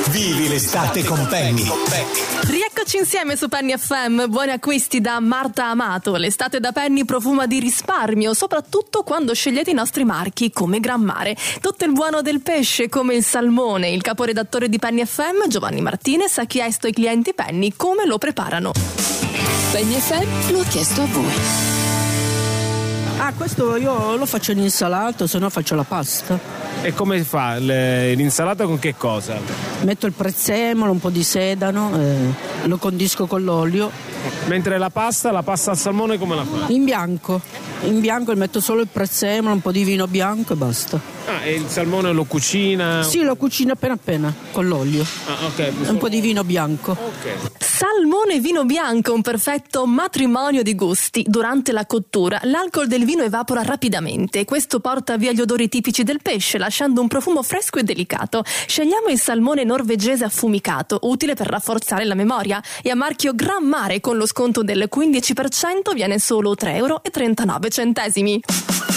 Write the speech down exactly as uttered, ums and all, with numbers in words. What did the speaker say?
Vivi l'estate con Penny. Rieccoci insieme su Penny F M. Buoni acquisti da Marta Amato. L'estate da Penny profuma di risparmio, soprattutto quando scegliete i nostri marchi come Gran Mare. Tutto il buono del pesce, come il salmone. Il caporedattore di Penny F M, Giovanni Martinez, ha chiesto ai clienti Penny come lo preparano. Penny F M lo ha chiesto a voi. Ah, questo io lo faccio in insalato, se no faccio la pasta. E come fa? Le, l'insalata con che cosa? Metto il prezzemolo, un po' di sedano, eh, lo condisco con l'olio. Mentre la pasta, la pasta al salmone come la fa? In bianco, in bianco metto solo il prezzemolo, un po' di vino bianco e basta. Ah, e il salmone lo cucina? Sì, lo cucino appena appena, con l'olio. Ah, ok. Un po' di vino bianco. Ok. Salmone e vino bianco, un perfetto matrimonio di gusti. Durante la cottura l'alcol del vino evapora rapidamente. Questo porta via gli odori tipici del pesce, lasciando un profumo fresco e delicato. Scegliamo il salmone norvegese affumicato, utile per rafforzare la memoria, e a marchio Gran Mare con lo sconto del quindici per cento viene solo tre euro e trentanove centesimi.